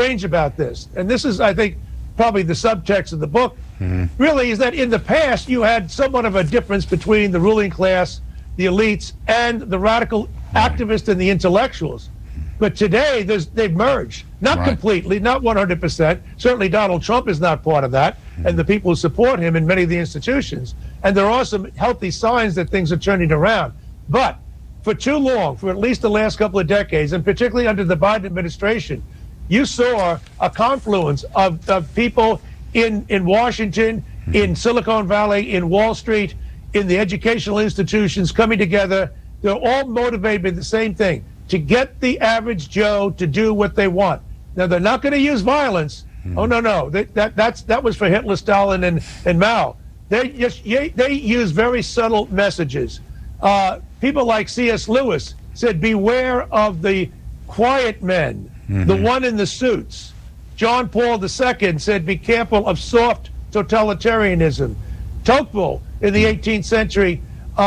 strange about this, and this is, I think, probably the subtext of the book, really, is that in the past you had somewhat of a difference between the ruling class, the elites, and the radical activists and the intellectuals. But today, they've merged. Not completely, not 100%. Certainly Donald Trump is not part of that, and the people who support him in many of the institutions. And there are some healthy signs that things are turning around. But for too long, for at least the last couple of decades, and particularly under the Biden administration, you saw a confluence of people in Washington, in Silicon Valley, in Wall Street, in the educational institutions coming together. They're all motivated by the same thing, to get the average Joe to do what they want. Now, they're not going to use violence. Oh, no. That was for Hitler, Stalin, and Mao. They use very subtle messages. People like C.S. Lewis said, beware of the quiet men, the one in the suits. John Paul II said, be careful of soft totalitarianism. Tocqueville in the 19th century,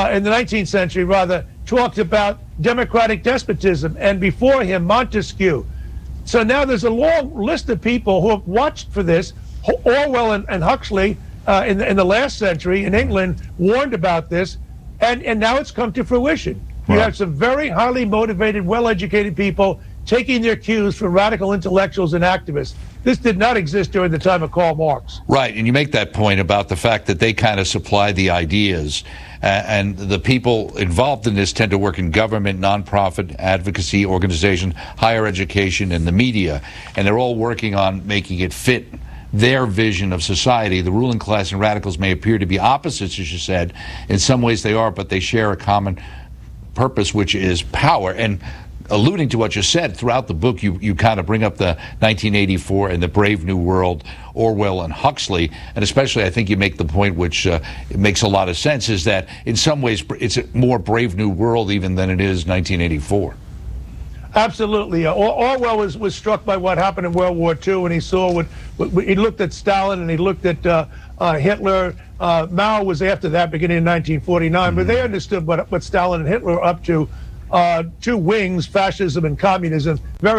talked about democratic despotism, and before him, Montesquieu. So now there's a long list of people who have watched for this. Orwell and Huxley in the last century in England warned about this, and now it's come to fruition. You have some very highly motivated, well-educated people taking their cues from radical intellectuals and activists. This did not exist during the time of Karl Marx. Right, and you make that point about the fact that they kind of supply the ideas, and the people involved in this tend to work in government, nonprofit, advocacy organization, higher education, and the media, and they're all working on making it fit their vision of society. The ruling class and radicals may appear to be opposites, as you said. In some ways they are, but they share a common purpose, which is power. And alluding to what you said throughout the book, you kind of bring up the 1984 and the Brave New World, Orwell and Huxley, and especially I think you make the point, which it makes a lot of sense, is that in some ways it's a more Brave New World even than it is 1984. Absolutely. Orwell was struck by what happened in World War II, and he saw he looked at Stalin and he looked at Hitler. Mao was after that, beginning in 1949, but they understood what Stalin and Hitler were up to. Two wings, fascism and communism,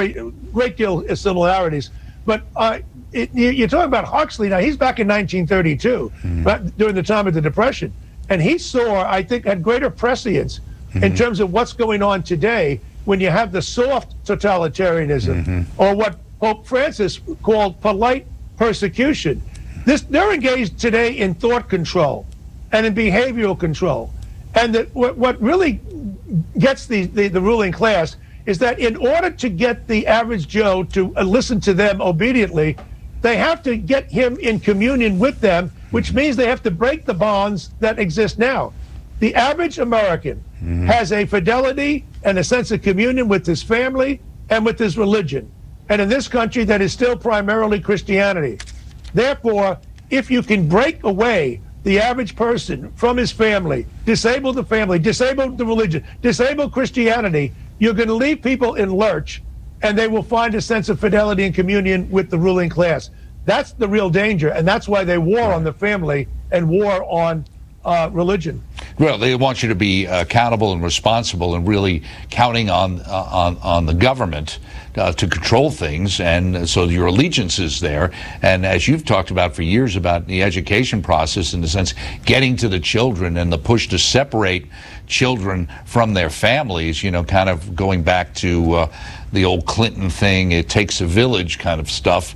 great deal of similarities. But you're talking about Huxley now. He's back in 1932, during the time of the Depression, and he saw, I think, had greater prescience in terms of what's going on today when you have the soft totalitarianism, or what Pope Francis called polite persecution. They're engaged today in thought control and in behavioral control. And what really gets the ruling class is that in order to get the average Joe to listen to them obediently, they have to get him in communion with them, which means they have to break the bonds that exist now. The average American has a fidelity and a sense of communion with his family and with his religion. And in this country, that is still primarily Christianity. Therefore, if you can break away the average person from his family, disable the family, disable the religion, disable Christianity, you're going to leave people in lurch, and they will find a sense of fidelity and communion with the ruling class. That's the real danger, and that's why they war on the family and war on religion. Well, they want you to be accountable and responsible, and really counting on the government to control things, and so your allegiance is there. And as you've talked about for years about the education process, in the sense getting to the children and the push to separate children from their families, you know, kind of going back to the old Clinton thing, it takes a village kind of stuff,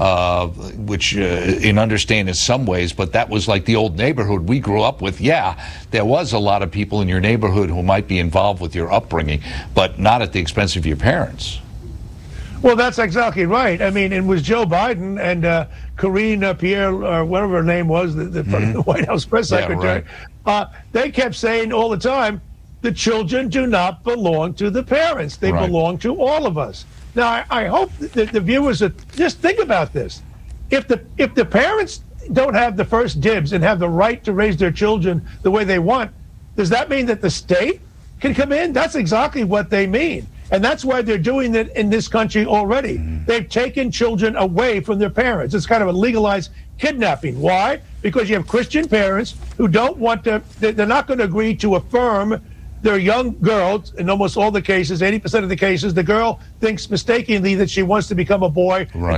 which in understand in some ways, but that was like the old neighborhood we grew up with. Yeah, there was a lot of people in your neighborhood who might be involved with your upbringing, but not at the expense of your parents. Well, that's exactly right. I mean, it was Joe Biden and Karine Pierre, or whatever her name was, the White House press secretary. Right. They kept saying all the time, the children do not belong to the parents. They belong to all of us. Now, I hope that the viewers just think about this. If the parents don't have the first dibs and have the right to raise their children the way they want, does that mean that the state can come in? That's exactly what they mean. And that's why they're doing it in this country already. They've taken children away from their parents. It's kind of a legalized kidnapping. Why? Because you have Christian parents who don't want to, they're not going to agree to affirm their young girls. In almost all the cases, 80% of the cases, the girl thinks mistakenly that she wants to become a boy.